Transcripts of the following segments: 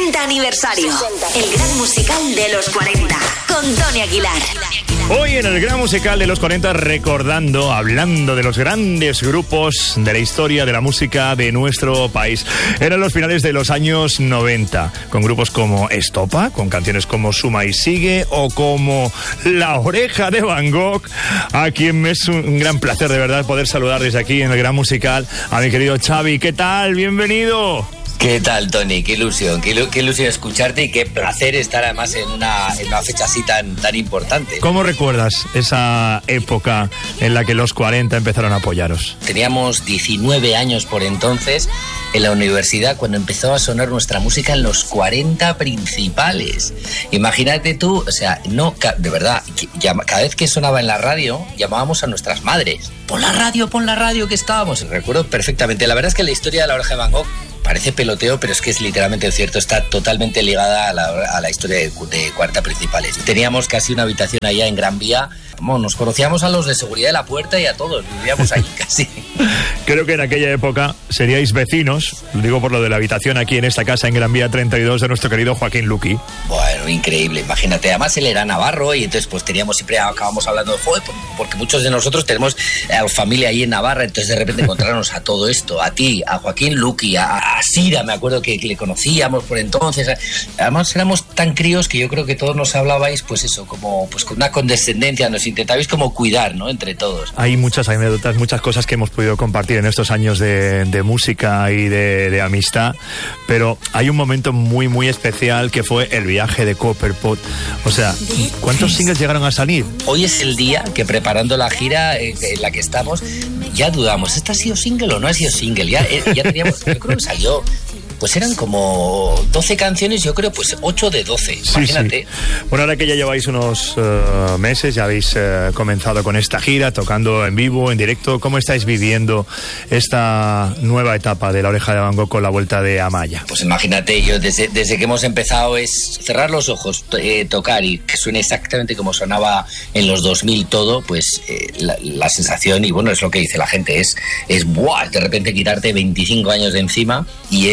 60 aniversario. El gran musical de los 40. Con Tony Aguilar. Hoy en el gran musical de los 40 hablando de los grandes grupos de la historia de la música de nuestro país. Eran los finales de los años 90, con grupos como Estopa, con canciones como Suma y Sigue o como La Oreja de Van Gogh, a quien me es un gran placer de verdad poder saludar desde aquí en el gran musical a mi querido Xavi. ¿Qué tal? Bienvenido. ¿Qué tal, Tony? Qué ilusión escucharte y qué placer estar además en una fecha así tan importante. ¿Cómo recuerdas esa época en la que los 40 empezaron a apoyaros? Teníamos 19 años por entonces en la universidad cuando empezó a sonar nuestra música en los 40 principales. Imagínate tú, o sea, no, de verdad, cada vez que sonaba en la radio llamábamos a nuestras madres. Pon la radio que estábamos. Recuerdo perfectamente. La verdad es que la historia de La Oreja de Van Gogh parece peloteo, pero es que es literalmente cierto, está totalmente ligada a la historia de 40 principales. Teníamos casi una habitación allá en Gran Vía, nos conocíamos a los de seguridad de la puerta y a todos, vivíamos allí casi. Creo que en aquella época seríais vecinos, lo digo por lo de la habitación aquí en esta casa en Gran Vía 32 de nuestro querido Joaquín Luqui. Bueno, increíble, imagínate, además él era navarro y entonces pues siempre acabamos hablando de joder, porque muchos de nosotros tenemos familia ahí en Navarra, entonces de repente encontrarnos a todo esto, a ti, a Joaquín Luqui, a Sira, me acuerdo que le conocíamos por entonces, además éramos tan críos que yo creo que todos nos hablabais pues eso, como pues con una condescendencia, nos intentabais como cuidar, ¿no? Entre todos. Hay muchas anécdotas, muchas cosas que hemos podido compartir en estos años de música y de amistad, pero hay un momento muy especial que fue el viaje de Copperpot. O sea, ¿cuántos singles llegaron a salir? Hoy es el día que preparando la gira en la que estamos, ya dudamos, ¿esta ha sido single o no ha sido single? Ya teníamos, yo creo que salió, pues eran como 12 canciones, yo creo, pues 8 de 12, imagínate. Sí. Bueno, ahora que ya lleváis unos meses, ya habéis comenzado con esta gira, tocando en vivo, en directo, ¿cómo estáis viviendo esta nueva etapa de La Oreja de Van Gogh con la vuelta de Amaya? Pues imagínate, yo desde que hemos empezado es cerrar los ojos, tocar y que suene exactamente como sonaba en los 2000 todo, pues la sensación, y bueno, es lo que dice la gente, es ¡buah! De repente quitarte 25 años de encima y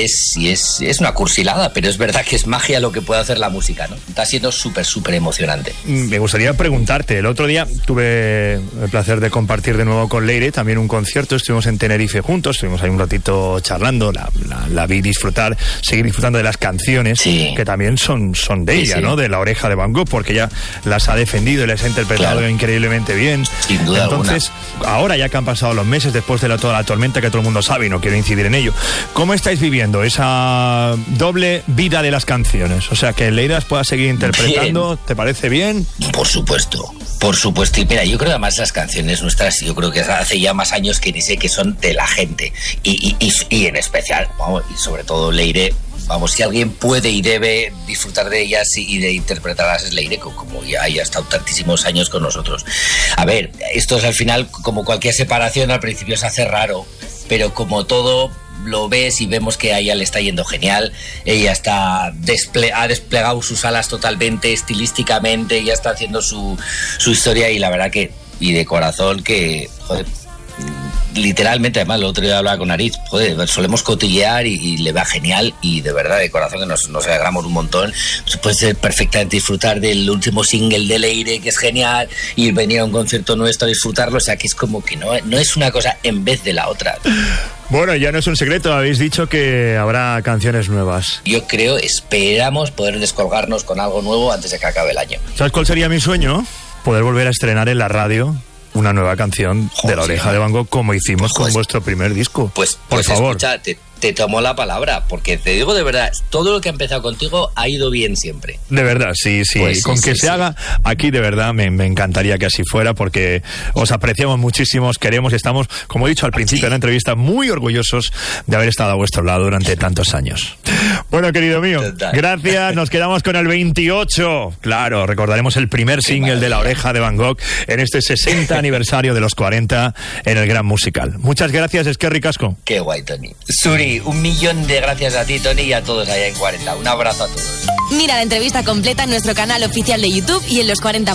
es una cursilada, pero es verdad que es magia lo que puede hacer la música, ¿no? Está siendo súper emocionante. Me gustaría preguntarte, el otro día tuve el placer de compartir de nuevo con Leire también un concierto, estuvimos en Tenerife juntos, estuvimos ahí un ratito charlando, la vi seguir disfrutando de las canciones, sí, que también son de ella, sí, ¿no? De La Oreja de Van Gogh, porque ella las ha defendido y las ha interpretado, claro, increíblemente bien. Sin duda. Entonces, ahora ya que han pasado los meses después de toda la tormenta que todo el mundo sabe y no quiero incidir en ello, ¿cómo estáis viviendo esa doble vida de las canciones? O sea, que Leire pueda seguir interpretando, bien. ¿Te parece bien? Por supuesto. Y mira, yo creo que además las canciones nuestras, yo creo que hace ya más años que ni sé que son de la gente. Y en especial, vamos, y sobre todo Leire, vamos, si alguien puede y debe disfrutar de ellas y de interpretarlas es Leire, como ya ha estado tantísimos años con nosotros. A ver, esto es al final, como cualquier separación, al principio se hace raro, pero como todo lo ves y vemos que a ella le está yendo genial, ella ha desplegado sus alas totalmente, estilísticamente, ella está haciendo su historia y la verdad que, y de corazón que, joder, literalmente, además, el otro día hablaba con Ariz, joder, solemos cotillear y le va genial y de verdad, de corazón, que nos alegramos un montón. Se puede perfectamente disfrutar del último single de Leire, que es genial, y venir a un concierto nuestro a disfrutarlo, o sea, que es como que no es una cosa en vez de la otra. Bueno, ya no es un secreto, habéis dicho que habrá canciones nuevas. Yo esperamos poder descolgarnos con algo nuevo antes de que acabe el año. ¿Sabes cuál sería mi sueño? Poder volver a estrenar en la radio una nueva canción de La Oreja de Van Gogh, como hicimos con vuestro primer disco. Pues por favor. Escucha, te tomo la palabra, porque te digo de verdad, todo lo que ha empezado contigo ha ido bien siempre. De verdad, sí. Pues con que se haga aquí, de verdad, me encantaría que así fuera, porque os apreciamos muchísimo, os queremos, estamos, como he dicho al principio de la entrevista, muy orgullosos de haber estado a vuestro lado durante tantos años. Bueno, querido mío, gracias, nos quedamos con el 28. Claro, recordaremos el primer single de La Oreja de Van Gogh en este 60 aniversario de los 40 en el Gran Musical. Muchas gracias, Esquerri Casco. Qué guay, Tony. Suri, 1.000.000 de gracias a ti, Tony, y a todos allá en 40. Un abrazo a todos. Mira la entrevista completa en nuestro canal oficial de YouTube y en los40.